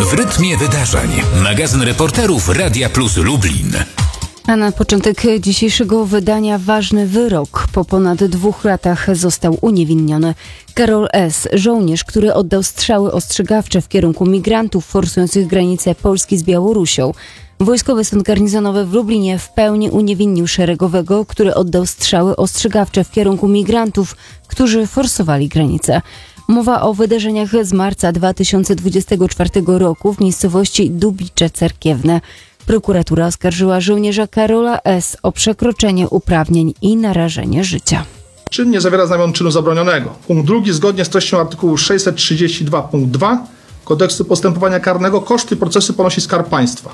w rytmie wydarzeń. Magazyn reporterów Radia Plus Lublin. A na początek dzisiejszego wydania ważny wyrok. Po ponad 2 latach został uniewinniony Karol S., żołnierz, który oddał strzały ostrzegawcze w kierunku migrantów forsujących granicę Polski z Białorusią. Wojskowy Sąd Garnizonowy w Lublinie w pełni uniewinnił szeregowego, który oddał strzały ostrzegawcze w kierunku migrantów, którzy forsowali granicę. Mowa o wydarzeniach z marca 2024 roku w miejscowości Dubicze Cerkiewne. Prokuratura oskarżyła żołnierza Karola S. o przekroczenie uprawnień i narażenie życia. Czyn nie zawiera znamion czynu zabronionego. Punkt 2. Zgodnie z treścią artykułu 632 punkt 2 Kodeksu Postępowania Karnego koszty procesu ponosi Skarb Państwa.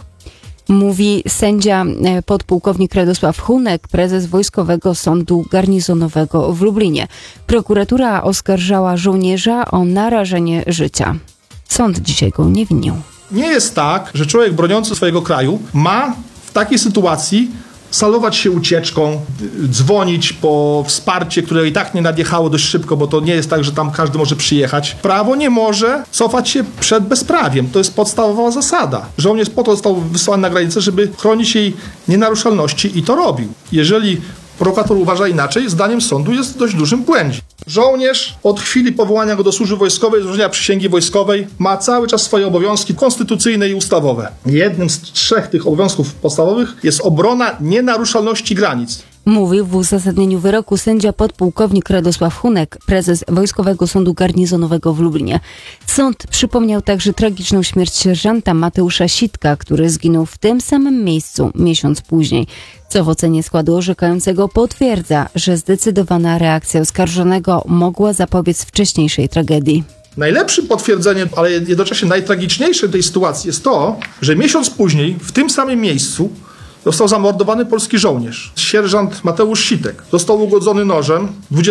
Mówi sędzia podpułkownik Radosław Hunek, prezes Wojskowego Sądu Garnizonowego w Lublinie. Prokuratura oskarżała żołnierza o narażenie życia. Sąd dzisiaj go uniewinnił. Nie jest tak, że człowiek broniący swojego kraju ma w takiej sytuacji salować się ucieczką, dzwonić po wsparcie, które i tak nie nadjechało dość szybko, bo to nie jest tak, że tam każdy może przyjechać. Prawo nie może cofać się przed bezprawiem. To jest podstawowa zasada. Żołnierz po to został wysłany na granicę, żeby chronić jej nienaruszalności i to robił. Jeżeli prokurator uważa inaczej, zdaniem sądu jest w dość dużym błędzie. Żołnierz od chwili powołania go do służby wojskowej, złożenia przysięgi wojskowej, ma cały czas swoje obowiązki konstytucyjne i ustawowe. Jednym z 3 tych obowiązków podstawowych jest obrona nienaruszalności granic. Mówił w uzasadnieniu wyroku sędzia podpułkownik Radosław Hunek, prezes Wojskowego Sądu Garnizonowego w Lublinie. Sąd przypomniał także tragiczną śmierć sierżanta Mateusza Sitka, który zginął w tym samym miejscu miesiąc później, co w ocenie składu orzekającego potwierdza, że zdecydowana reakcja oskarżonego mogła zapobiec wcześniejszej tragedii. Najlepszym potwierdzeniem, ale jednocześnie najtragiczniejsze tej sytuacji jest to, że miesiąc później w tym samym miejscu został zamordowany polski żołnierz. Sierżant Mateusz Sitek został ugodzony nożem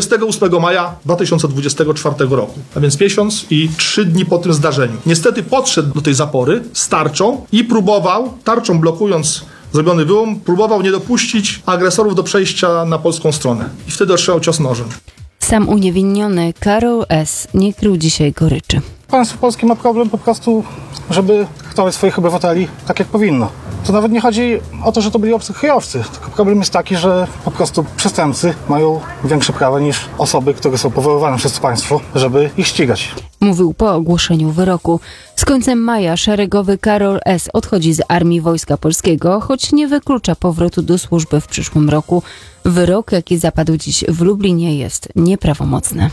28 maja 2024 roku. A więc miesiąc i 3 dni po tym zdarzeniu. Niestety podszedł do tej zapory z tarczą i próbował, tarczą blokując zrobiony wyłom, próbował nie dopuścić agresorów do przejścia na polską stronę. I wtedy otrzymał cios nożem. Sam uniewinniony Karol S. nie krył dzisiaj goryczy. Państwo polskie ma problem po prostu, żeby traktować swoich obywateli tak, jak powinno. To nawet nie chodzi o to, że to byli obcokrajowcy, tylko problem jest taki, że po prostu przestępcy mają większe prawa niż osoby, które są powoływane przez państwo, żeby ich ścigać. Mówił po ogłoszeniu wyroku. Z końcem maja szeregowy Karol S. odchodzi z Armii Wojska Polskiego, choć nie wyklucza powrotu do służby w przyszłym roku. Wyrok, jaki zapadł dziś w Lublinie, jest nieprawomocny.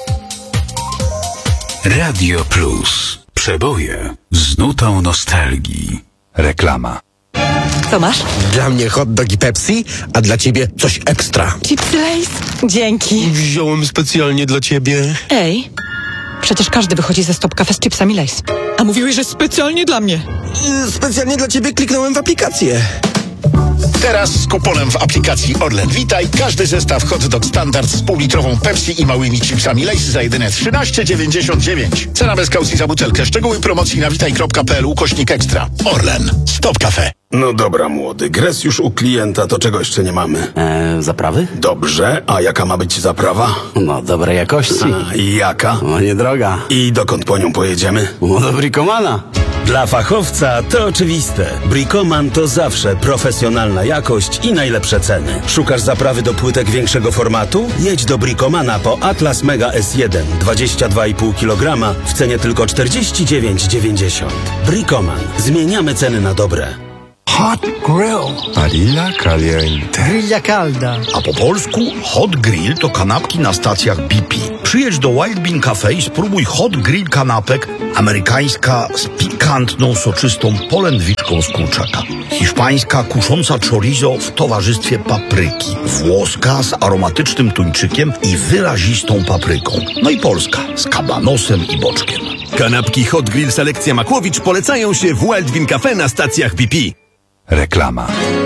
Radio Plus. Przeboje z nutą nostalgii. Reklama. Co masz? Dla mnie hot dog i Pepsi, a dla ciebie coś ekstra. Chipsy Lay's? Dzięki. Wziąłem specjalnie dla ciebie. Ej, przecież każdy wychodzi ze Stop Cafe z chipsami Lay's. A mówiłeś, że specjalnie dla mnie. Specjalnie dla ciebie kliknąłem w aplikację. Teraz z kuponem w aplikacji Orlen Witaj każdy zestaw hot dog standard z półlitrową Pepsi i małymi chipsami Lay's za jedyne 13,99. Cena bez kaucji za butelkę. Szczegóły promocji na witaj.pl/ekstra. Orlen. Stop Cafe. No dobra, młody. Gres już u klienta, to czego jeszcze nie mamy? Zaprawy? Dobrze, a jaka ma być zaprawa? No, dobrej jakości. I jaka? No, niedroga. I dokąd po nią pojedziemy? No, do Bricomana. Dla fachowca to oczywiste. Bricoman to zawsze profesjonalna jakość i najlepsze ceny. Szukasz zaprawy do płytek większego formatu? Jedź do Bricomana po Atlas Mega S1 22,5 kg w cenie tylko 49,90. Bricoman. Zmieniamy ceny na dobre. Hot Grill. Parilla caliente. Grilla calda. A po polsku Hot Grill to kanapki na stacjach BP. Przyjedź do Wild Bean Cafe i spróbuj Hot Grill kanapek. Amerykańska z pikantną, soczystą polędwiczką z kurczaka. Hiszpańska kusząca chorizo w towarzystwie papryki. Włoska z aromatycznym tuńczykiem i wyrazistą papryką. No i polska z kabanosem i boczkiem. Kanapki Hot Grill Selekcja Makłowicz polecają się w Wild Bean Cafe na stacjach BP. Reklama.